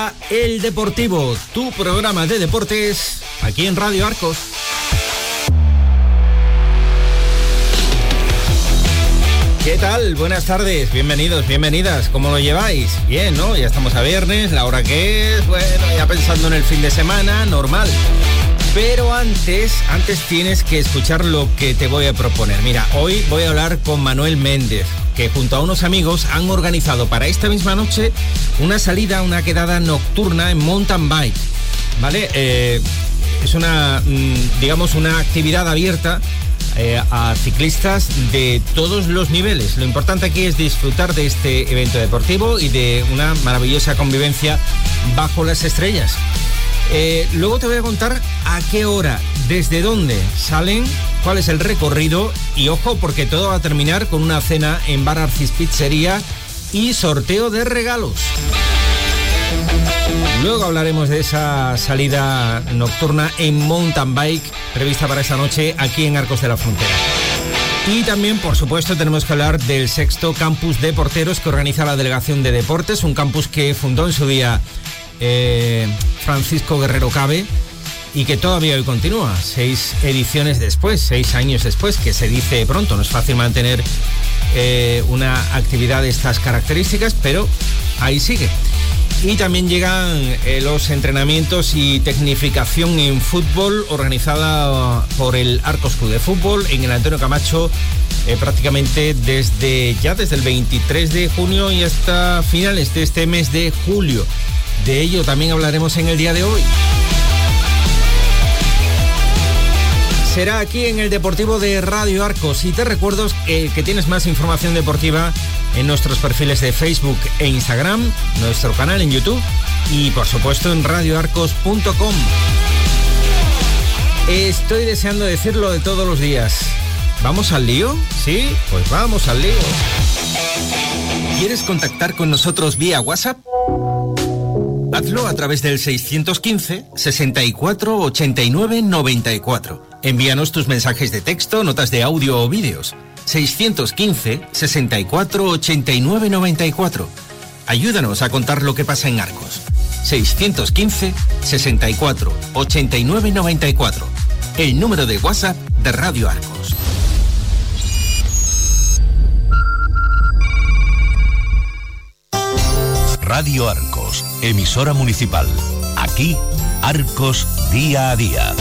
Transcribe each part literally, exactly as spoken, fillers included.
Comienza El Deportivo, tu programa de deportes, aquí en Radio Arcos. ¿Qué tal? Buenas tardes, bienvenidos, bienvenidas. ¿Cómo lo lleváis? Bien, ¿no? Ya estamos a viernes, la hora que es, bueno, ya pensando en el fin de semana, normal. Pero antes, antes tienes que escuchar lo que te voy a proponer. Mira, hoy voy a hablar con Manuel Méndez, que junto a unos amigos han organizado para esta misma noche una salida, una quedada nocturna en mountain bike, ¿vale? Eh, es una, digamos, una actividad abierta eh, a ciclistas de todos los niveles. Lo importante aquí es disfrutar de este evento deportivo y de una maravillosa convivencia bajo las estrellas. Eh, luego te voy a contar a qué hora, desde dónde salen, cuál es el recorrido y ojo porque todo va a terminar con una cena en Bar Arcis Pizzería y sorteo de regalos. Luego hablaremos de esa salida nocturna en mountain bike prevista para esta noche aquí en Arcos de la Frontera. Y también, por supuesto, tenemos que hablar del sexto campus de porteros que organiza la Delegación de Deportes, un campus que fundó en su día Eh, Francisco Guerrero Cabe y que todavía hoy continúa, seis ediciones después, seis años después, que se dice pronto. No es fácil mantener eh, una actividad de estas características, pero ahí sigue. Y también llegan eh, los entrenamientos y tecnificación en fútbol organizada por el Arcos Club de Fútbol en el Antonio Camacho, eh, prácticamente desde ya desde el veintitrés de junio y hasta finales de este mes de julio. De ello también hablaremos en el día de hoy. Será aquí en el Deportivo de Radio Arcos. Y te recuerdo que, que tienes más información deportiva en nuestros perfiles de Facebook e Instagram, nuestro canal en YouTube y por supuesto en radio arcos punto com. Estoy deseando decirlo de todos los días. ¿Vamos al lío? ¿Sí? Pues vamos al lío. ¿Quieres contactar con nosotros vía WhatsApp? Hazlo a través del seiscientos quince, sesenta y cuatro, ochenta y nueve, noventa y cuatro. Envíanos tus mensajes de texto, notas de audio o vídeos. seiscientos quince, sesenta y cuatro, ochenta y nueve, noventa y cuatro. Ayúdanos a contar lo que pasa en Arcos. seiscientos quince, sesenta y cuatro, ochenta y nueve, noventa y cuatro. El número de WhatsApp de Radio Arcos. Radio Arcos, emisora municipal. Aquí, Arcos día a día.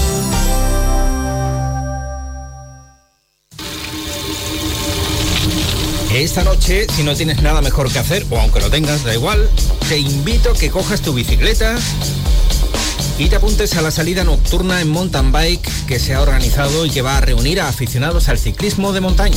Esta noche, si no tienes nada mejor que hacer, o aunque lo tengas, da igual, te invito a que cojas tu bicicleta y te apuntes a la salida nocturna en mountain bike que se ha organizado y que va a reunir a aficionados al ciclismo de montaña.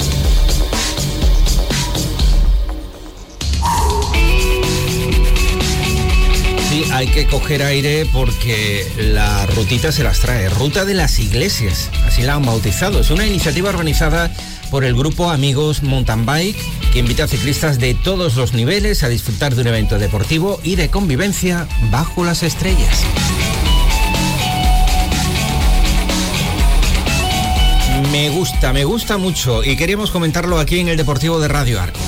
Hay que coger aire porque la rutita se las trae. Ruta de las Iglesias, así la han bautizado. Es una iniciativa organizada por el grupo Amigos Mountain Bike que invita a ciclistas de todos los niveles a disfrutar de un evento deportivo y de convivencia bajo las estrellas. Me gusta, me gusta mucho y queríamos comentarlo aquí en el Deportivo de Radio Arcos.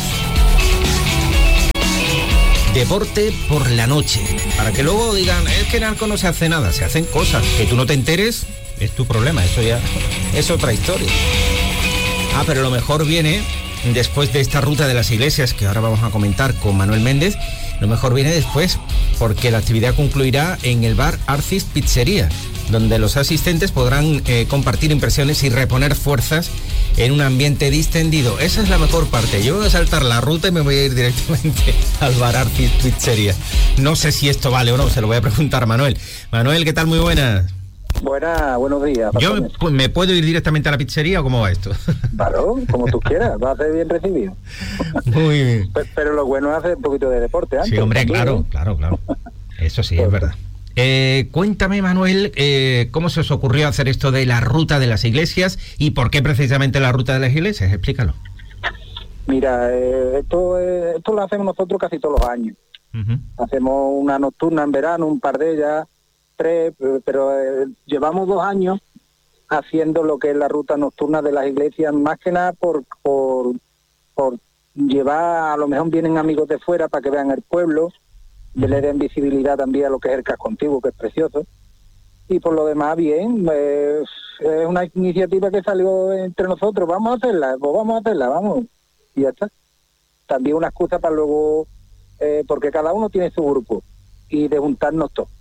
Deporte por la noche, para que luego digan, es que en Arcos no se hace nada, se hacen cosas, que tú no te enteres, es tu problema, eso ya es otra historia. Ah, pero lo mejor viene después de esta ruta de las iglesias, que ahora vamos a comentar con Manuel Méndez, lo mejor viene después, porque la actividad concluirá en el Bar Arcis Pizzería, donde los asistentes podrán eh, compartir impresiones y reponer fuerzas en un ambiente distendido. Esa es la mejor parte. Yo voy a saltar la ruta y me voy a ir directamente al Bar Arcis Pizzería. No sé si esto vale o no, se lo voy a preguntar a Manuel. Manuel, ¿qué tal? Muy buenas. Buenas, buenos días. ¿Yo me, me puedo ir directamente a la pizzería o cómo va esto? Claro, como tú quieras, va a ser bien recibido. Muy bien. Pero, pero lo bueno es hacer un poquito de deporte antes. Sí, hombre, también, claro, ¿eh? claro, claro. Eso sí, es verdad. Eh, cuéntame, Manuel, eh, ¿cómo se os ocurrió hacer esto de la ruta de las iglesias y por qué precisamente la ruta de las iglesias? Explícalo. Mira, eh, esto, eh, esto lo hacemos nosotros casi todos los años. Uh-huh. Hacemos una nocturna en verano, un par de ellas, tres, pero eh, llevamos dos años haciendo lo que es la ruta nocturna de las iglesias, más que nada por, por, por llevar, a lo mejor vienen amigos de fuera para que vean el pueblo, uh-huh. le den visibilidad también a lo que es el casco antiguo, que es precioso. Y por lo demás, bien, eh, es una iniciativa que salió entre nosotros, vamos a hacerla, pues vamos a hacerla, vamos, y ya está. También una excusa para luego, eh, porque cada uno tiene su grupo, y de juntarnos todos.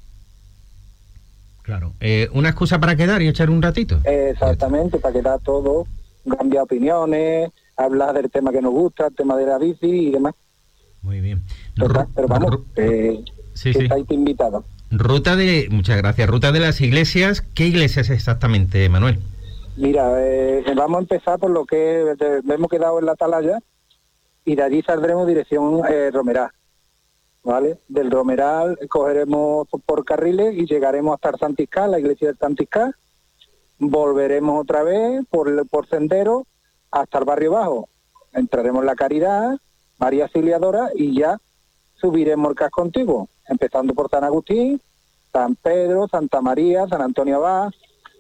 Claro, eh, una excusa para quedar y echar un ratito. Exactamente, para quedar todo, cambiar opiniones, hablar del tema que nos gusta, el tema de la bici y demás. Muy bien. Pero, pero vamos, eh, sí, que sí. estáis invitados. Ruta de, muchas gracias, ruta de las iglesias. ¿Qué iglesias exactamente, Manuel? Mira, eh, vamos a empezar por lo que de, hemos quedado en la Atalaya y de allí saldremos dirección eh, Romeral, ¿vale? Del Romeral cogeremos por carriles y llegaremos hasta el Santiscá, la iglesia del Santiscá, volveremos otra vez por, por sendero hasta el barrio bajo, entraremos en la Caridad, María Auxiliadora y ya subiremos el casco antiguo, empezando por San Agustín, San Pedro, Santa María, San Antonio Abad,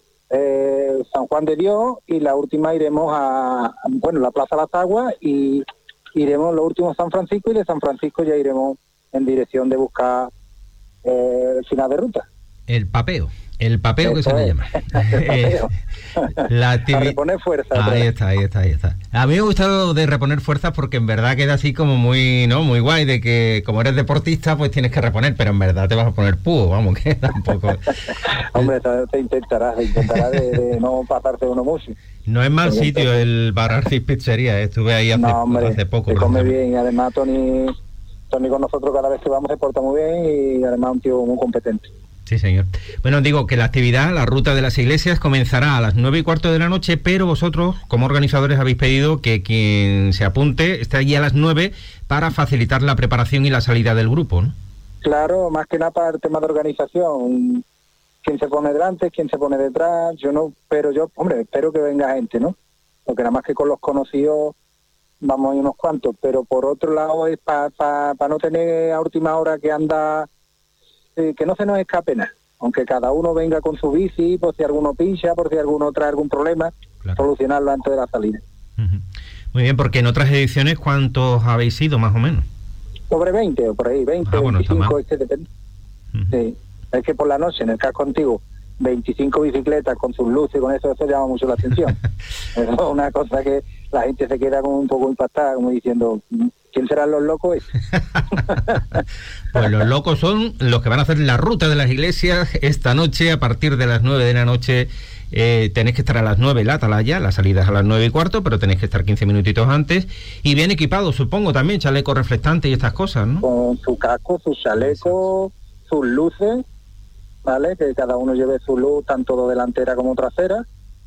eh, San Juan de Dios, y la última iremos a, bueno, la Plaza Las Aguas, y iremos lo último San Francisco, y de San Francisco ya iremos en dirección de buscar eh, el final de ruta. El papeo. El papeo. Eso que se le llama. eh, la activi- a reponer fuerzas. Ahí está, ahí está, ahí está. A mí me ha gustado de reponer fuerzas porque en verdad queda así como muy, ¿no? Muy guay, de que como eres deportista pues tienes que reponer, pero en verdad te vas a poner púo, vamos, que tampoco. Hombre, te, te intentarás, te intentarás de, de no pasarte uno mucho. No es mal sitio el Bar Arcis Pizzería, ¿eh? Estuve ahí hace, no, hombre, hace poco. Se come bien, y además Tony, Tony con nosotros cada vez que vamos se porta muy bien y además un tío muy competente. Sí, señor. Bueno, digo que la actividad, la ruta de las iglesias, comenzará a las nueve y cuarto de la noche, pero vosotros, como organizadores, habéis pedido que quien se apunte esté allí a las nueve para facilitar la preparación y la salida del grupo, ¿no? Claro, más que nada para el tema de organización. Quién se pone delante, quién se pone detrás, yo no, pero yo, hombre, espero que venga gente, ¿no? Porque nada más que con los conocidos vamos a ir unos cuantos, pero por otro lado es para pa, pa no tener a última hora que anda... que no se nos escape nada, aunque cada uno venga con su bici, por si alguno pincha, por si alguno trae algún problema, claro, solucionarlo antes de la salida. Uh-huh. Muy bien, porque en otras ediciones, ¿cuántos habéis ido más o menos? Sobre veinte o por ahí, veinte, ah, bueno, veinticinco, ese depende. Uh-huh. Sí, es que por la noche en el casco antiguo, veinticinco bicicletas con sus luces, con eso, eso llama mucho la atención. Es una cosa que la gente se queda como un poco impactada, como diciendo... ¿Quién serán los locos? Pues los locos son los que van a hacer la ruta de las iglesias esta noche a partir de las nueve de la noche. Eh, tenéis que estar a las nueve en la Atalaya, la salida es a las nueve y cuarto, pero tenéis que estar quince minutitos antes y bien equipados, supongo, también, chaleco reflectante y estas cosas, ¿no? Con su casco, su chaleco, sus luces, ¿vale? Que cada uno lleve su luz, tanto delantera como trasera.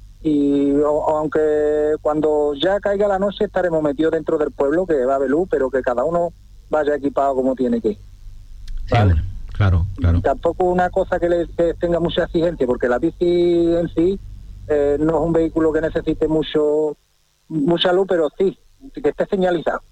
Y o, aunque cuando ya caiga la noche estaremos metidos dentro del pueblo, que va a haber luz, pero que cada uno vaya equipado como tiene que. ¿Vale? Sí, claro, claro. Y tampoco una cosa que, le, que tenga mucha exigencia, porque la bici en sí eh, no es un vehículo que necesite mucho mucha luz, pero sí, que esté señalizado.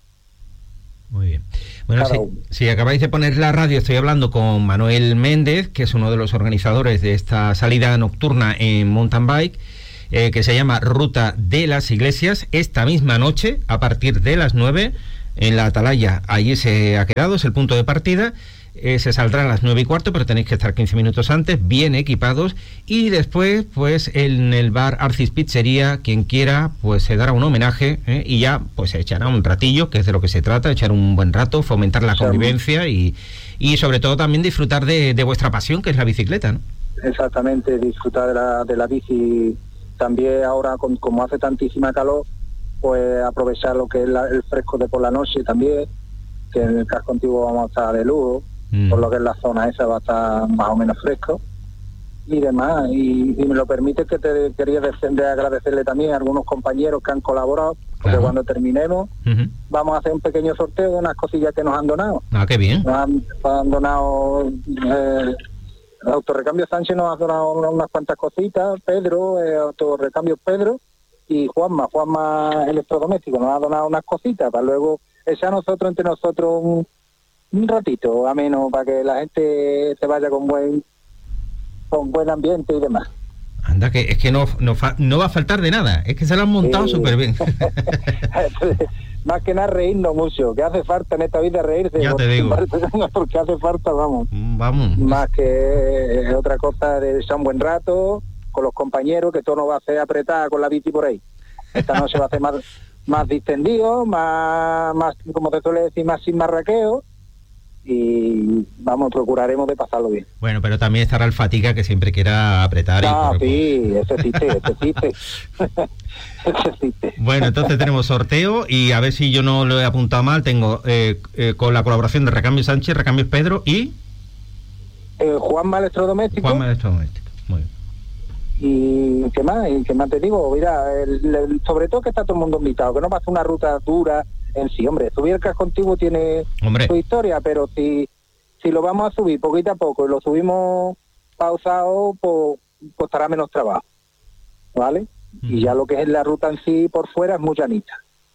Muy bien. Bueno, si, si acabáis de poner la radio, estoy hablando con Manuel Méndez, que es uno de los organizadores de esta salida nocturna en mountain bike, Eh, que se llama Ruta de las Iglesias, esta misma noche, a partir de las nueve, en la Atalaya. Allí se ha quedado, es el punto de partida. Eh, se saldrá a las nueve y cuarto, pero tenéis que estar quince minutos antes, bien equipados. Y después, pues, en el Bar Arcis Pizzería, quien quiera, pues se dará un homenaje eh, y ya, pues, se echará un ratillo, que es de lo que se trata, echar un buen rato, fomentar la convivencia y, y sobre todo también disfrutar de, de vuestra pasión, que es la bicicleta, ¿no? Exactamente, disfrutar de la, de la bici. También ahora, con, como hace tantísima calor, pues aprovechar lo que es la, el fresco de por la noche también, que en el casco antiguo vamos a estar de lujo, mm. por lo que en la zona esa va a estar más o menos fresco y demás. Y si me lo permite, que te quería de agradecerle también a algunos compañeros que han colaborado, porque claro, cuando terminemos uh-huh. vamos a hacer un pequeño sorteo de unas cosillas que nos han donado. Ah, qué bien. Nos han, nos han donado... Eh, Autorecambio Sánchez nos ha donado unas cuantas cositas, Pedro, eh, Autorecambio Pedro y Juanma, Juanma Electrodoméstico, nos ha donado unas cositas para luego echar nosotros entre nosotros un, un ratito ameno para que la gente se vaya con buen con buen ambiente y demás. Anda, que es que no, no, fa, no va a faltar de nada, es que se lo han montado sí. súper bien. Más que nada reírnos mucho, que hace falta en esta vida reírse. Ya te digo. Porque hace falta, vamos. Vamos. Más que otra cosa de echar un buen rato con los compañeros, que todo no va a ser apretada con la bici por ahí. Esta noche va a ser más, más distendido, más, más, como te suele decir, más sin marraqueo. Y vamos, procuraremos de pasarlo bien. Bueno, pero también estará el fatiga que siempre quiera apretar. Ah, y sí, ese existe, ese existe. Ese existe. Bueno, entonces tenemos sorteo y a ver si yo no lo he apuntado mal, tengo eh, eh, con la colaboración de Recambio Sánchez, Recambios Pedro y... Eh, Juanma Electrodoméstico. Juanma Electrodoméstico, muy bien. Y qué más, y qué más te digo, mira, el, el, sobre todo que está todo el mundo invitado, que no va a ser una ruta dura en sí, hombre, subir el casco antiguo tiene hombre. su historia, pero si si lo vamos a subir poquito a poco y lo subimos pausado, pues, pues estará menos trabajo, ¿vale? Mm. Y ya lo que es la ruta en sí por fuera es muy llanita,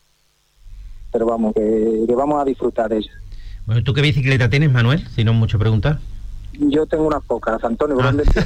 pero vamos, que, que vamos a disfrutar de ella. Bueno, ¿tú qué bicicleta tienes, Manuel? Si no es mucho preguntar. Yo tengo unas pocas, Antonio, ¿por ah. dónde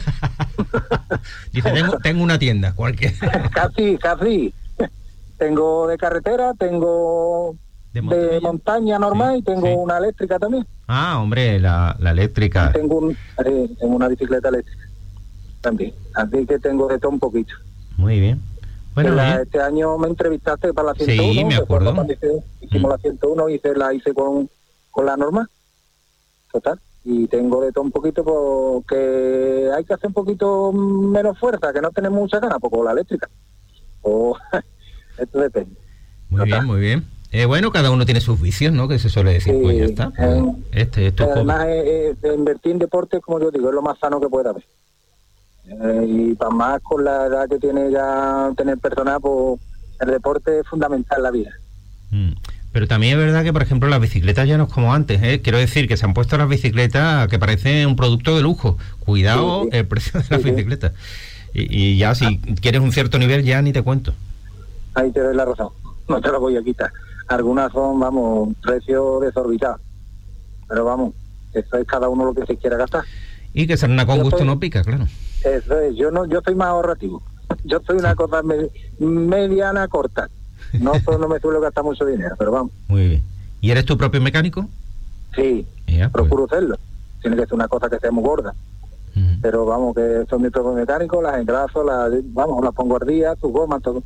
Dice, tengo, tengo una tienda, cualquiera. Casi, casi. Tengo de carretera, tengo de montaña, de montaña normal, sí, y tengo sí. una eléctrica también. Ah, hombre, la, la eléctrica. Tengo, un, eh, tengo una bicicleta eléctrica también, así que tengo de todo un poquito. Muy bien. Bueno, la, bien. Este año me entrevistaste para la ciento uno. Sí, me acuerdo. Hice, hicimos mm. la ciento uno, hice, la hice con, con la normal. Total. Y tengo de todo un poquito porque hay que hacer un poquito menos fuerza, que no tenemos mucha ganas, pues con la eléctrica. O... Esto depende. Muy bien, muy bien. Eh, bueno, cada uno tiene sus vicios, ¿no? Que se suele decir, sí, pues ya está. Pues, eh, este, esto además, eh, eh, invertir en deporte, como yo digo, es lo más sano que puede haber. Eh, y para más con la edad que tiene ya tener personal, pues el deporte es fundamental en la vida. Mm. Pero también es verdad que, por ejemplo, las bicicletas ya no es como antes, ¿eh? Quiero decir que se han puesto las bicicletas que parecen un producto de lujo. Cuidado sí, sí. el precio de las sí, bicicletas. Y, y ya si ah. quieres un cierto nivel, ya ni te cuento. Ahí te doy la razón, no te la voy a quitar. Algunas son, vamos, precios desorbitados. Pero vamos, eso es cada uno lo que se quiera gastar. Y que será con yo gusto soy, no pica, claro. Eso es, yo no, yo soy más ahorrativo. Yo soy una cosa me, mediana corta. No, no me suelo gastar mucho dinero, pero vamos. Muy bien. ¿Y eres tu propio mecánico? Sí, ya, pues. Procuro hacerlo. Tiene que ser una cosa que sea muy gorda. Uh-huh. Pero vamos, que soy mi propio mecánico, las engraso, las, vamos, las pongo al día, tus gomas, todo.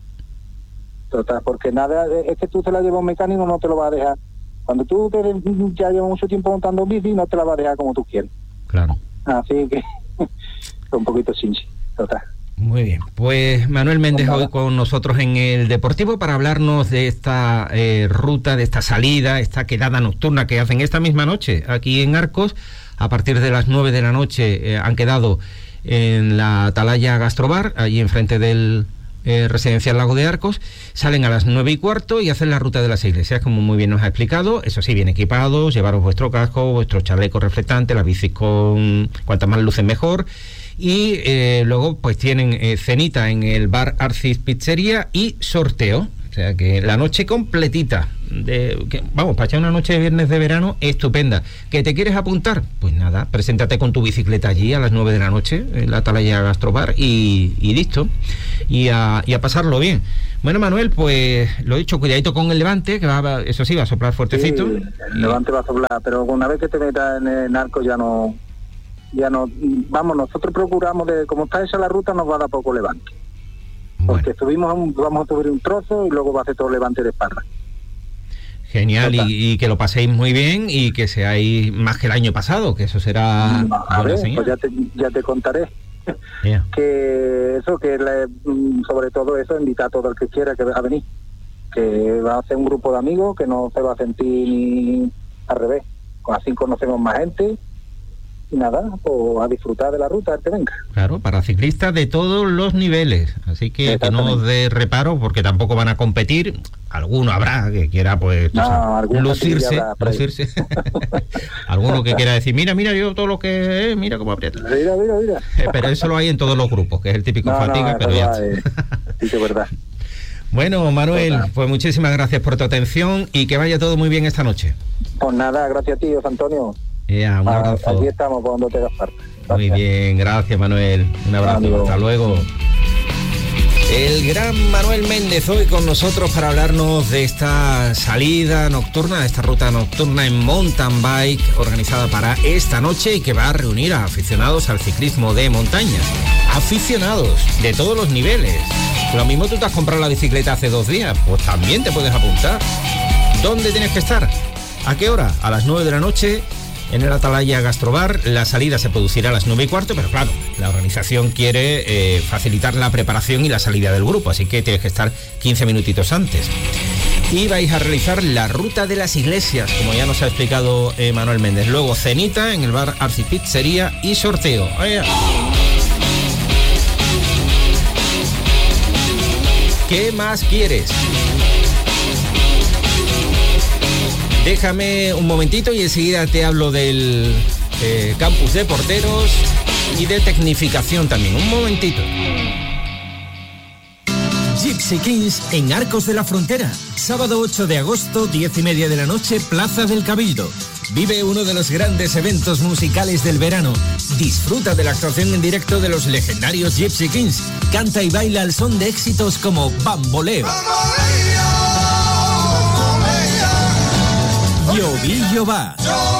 Total, porque nada, es que tú se la llevas a un mecánico, no te lo va a dejar. Cuando tú te, ya llevas mucho tiempo montando bici, no te la va a dejar como tú quieres. Claro. Así que, un poquito chinchi, total. Muy bien, pues Manuel Méndez hoy con nosotros en el Deportivo para hablarnos de esta eh, ruta, de esta salida, esta quedada nocturna que hacen esta misma noche aquí en Arcos. A partir de las nueve de la noche eh, han quedado en la Atalaya Gastrobar, allí enfrente del eh, Residencial Lago de Arcos. Salen a las nueve y cuarto y hacen la ruta de las iglesias, como muy bien nos ha explicado. Eso sí, bien equipados, llevaros vuestro casco, vuestro chaleco reflectante, las bicis con cuantas más luces mejor. Y eh, luego pues tienen eh, cenita en el bar Arcis Pizzería y sorteo, o sea que la noche completita de, que, vamos, para echar una noche de viernes de verano estupenda. ¿Que te quieres apuntar? Pues nada, preséntate con tu bicicleta allí a las nueve de la noche en la Atalaya Gastrobar y, y listo, y a, y a pasarlo bien. Bueno, Manuel, pues lo he dicho, cuidadito con el levante, que va, eso sí, va a soplar fuertecito. Sí, el levante va a soplar, pero una vez que te metas en el narco ya no... ya no, vamos, nosotros procuramos, de como está hecha la ruta, nos va a dar poco levante. Bueno. Porque subimos, un, vamos a subir un trozo y luego va a hacer todo levante de espalda. Genial, y, y que lo paséis muy bien y que seáis más que el año pasado, que eso será... A ver, pues ya te, ya te contaré. Yeah. Que eso, que le, sobre todo eso, invitar a todo el que quiera que va a venir. Que va a ser un grupo de amigos que no se va a sentir ni al revés. Así conocemos más gente. Y nada, pues a disfrutar de la ruta que venga. Claro, para ciclistas de todos los niveles, así que que no os dé reparo porque tampoco van a competir. Alguno habrá que quiera pues no, sabes, lucirse, lucirse. Alguno que quiera decir, mira, mira, yo todo lo que eh, mira cómo aprieta. Mira, mira, mira. Eh, pero eso lo hay en todos los grupos, que es el típico no, fatiga, no, pero ya. Eh, sí, que es verdad. Bueno, Manuel, pues muchísimas gracias por tu atención y que vaya todo muy bien esta noche. Pues nada, gracias a ti, José Antonio. Yeah, un abrazo. Aquí estamos, por donde te das parte. Gracias. Muy bien, gracias Manuel. Un abrazo, Adiós. hasta luego. El gran Manuel Méndez hoy con nosotros para hablarnos de esta salida nocturna, de esta ruta nocturna en mountain bike organizada para esta noche y que va a reunir a aficionados al ciclismo de montaña. Aficionados de todos los niveles. Lo mismo tú te has comprado la bicicleta hace dos días, pues también te puedes apuntar. ¿Dónde tienes que estar? ¿A qué hora? A las nueve de la noche en el Atalaya Gastrobar. La salida se producirá a las nueve y cuarto, pero claro, la organización quiere eh, facilitar la preparación y la salida del grupo, así que tienes que estar quince minutitos antes. Y vais a realizar la ruta de las iglesias, como ya nos ha explicado eh, Manuel Méndez. Luego cenita en el bar Arcipizzería y sorteo. ¡Vaya! ¿Qué más quieres? Déjame un momentito y enseguida te hablo del eh, campus de porteros y de tecnificación también. Un momentito. Gypsy Kings en Arcos de la Frontera. Sábado ocho de agosto, diez y media de la noche, Plaza del Cabildo. Vive uno de los grandes eventos musicales del verano. Disfruta de la actuación en directo de los legendarios Gypsy Kings. Canta y baila al son de éxitos como Bamboleo, Llovillo va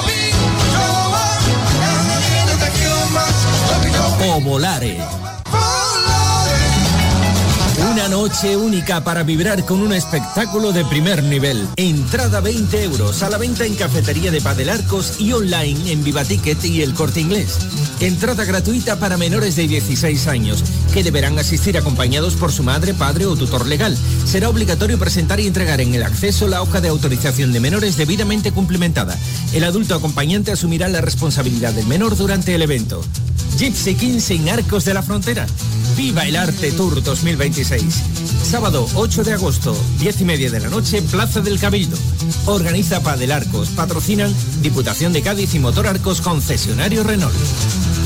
o Volare. Una noche única para vibrar con un espectáculo de primer nivel. Entrada veinte euros, a la venta en Cafetería de Padel Arcos y online en Viva Ticket y El Corte Inglés. Entrada gratuita para menores de dieciséis años, que deberán asistir acompañados por su madre, padre o tutor legal. Será obligatorio presentar y entregar en el acceso la hoja de autorización de menores debidamente cumplimentada. El adulto acompañante asumirá la responsabilidad del menor durante el evento. Gypsy Kings en Arcos de la Frontera. Viva el Arte Tour dos mil veintiséis. Sábado ocho de agosto, diez y media de la noche, Plaza del Cabildo. Organiza Padel Arcos. Patrocinan Diputación de Cádiz y Motor Arcos, concesionario Renault.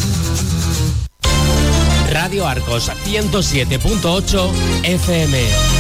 Radio Arcos ciento siete punto ocho F M.